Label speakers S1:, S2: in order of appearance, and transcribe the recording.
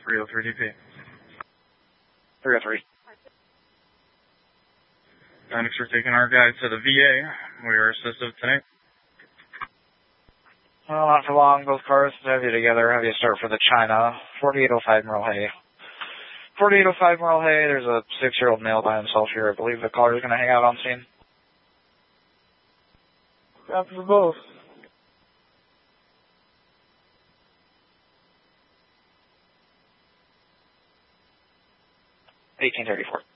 S1: 303 DP.
S2: 303.
S1: Thanks for taking our guy to the VA. We are assistive tonight.
S2: Well, not for long. Both cars have you together. Have you start for the China. 4805 Merle Hay. 4805 Merle Hay. There's a 6-year-old male by himself here. I believe the caller is going to hang out on scene.
S3: Copy for both.
S2: 1834.